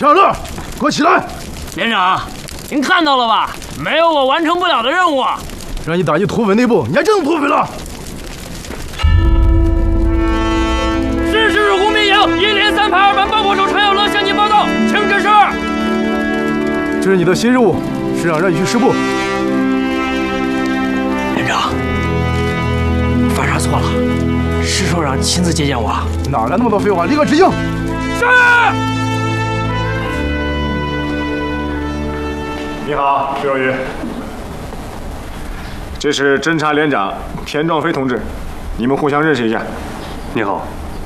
田乐，给我起来！ 连长，您看到了吧？没有我完成不了的任务。 让你打进土匪内部，你还真土匪了！ 是直属工兵营1连3排2班爆破手常有乐向你报道，请指示。 这是你的新任务，师长让你去师部。 连长，犯啥错了？师首长亲自接见我。 哪来那么多废话？立刻执行！ 是。 你好，石有余。这是侦察连长田壮飞同志，你们互相认识一下。 你好。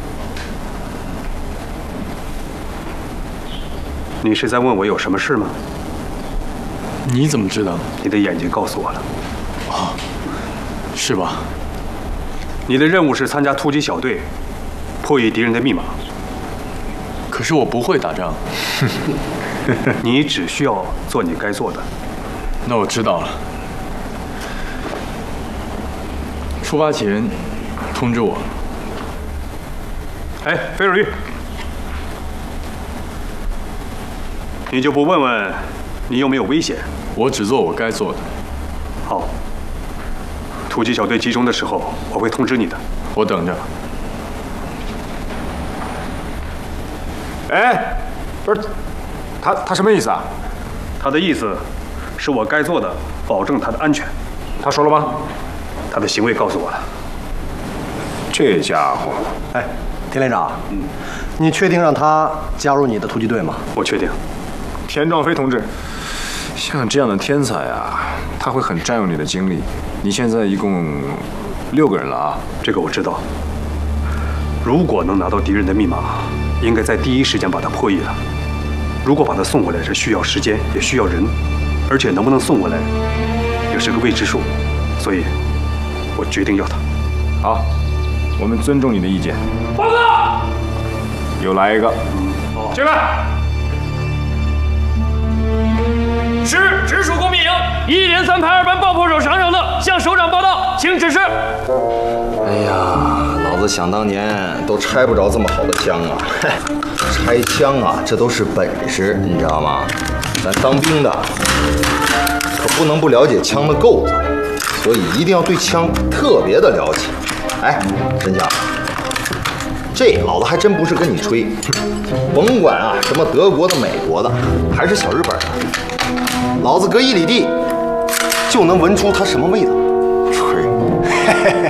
你是在问我有什么事吗？ 你怎么知道？ 你的眼睛告诉我了。 哦，是吧？ 你的任务是参加突击小队，破译敌人的密码。 可是我不会打仗。 你只需要做你该做的。 那我知道了。出发前通知我。 哎，飞尔玉，你就不问问你有没有危险？ 我只做我该做的。 好。突击小队集中的时候，我会通知你的。 我等着。 哎，不是，他什么意思啊？ 他的意思是我该做的，保证他的安全。 他说了吗？ 他的行为告诉我了。 这家伙， 哎，田连长，你确定让他加入你的突击队吗？ 我确定。 田壮飞同志，像这样的天才啊，他会很占用你的精力。你现在一共6个人了啊， 这个我知道。如果能拿到敌人的密码，应该在第一时间把它破译了。如果把它送回来是需要时间，也需要人，而且能不能送回来，也是个未知数。所以，我决定要他。 好，我们尊重你的意见。 报告。 又来一个。 进来。是直属工兵营1连3排2班爆破手常有乐向首长报道，请指示。 哎呀，老子想当年都拆不着这么好的枪啊！拆枪啊，这都是本事，你知道吗？咱当兵的可不能不了解枪的构造，所以一定要对枪特别的了解。哎，真强！这老子还真不是跟你吹，甭管啊什么德国的、美国的，还是小日本的，老子隔1里地就能闻出它什么味道。吹。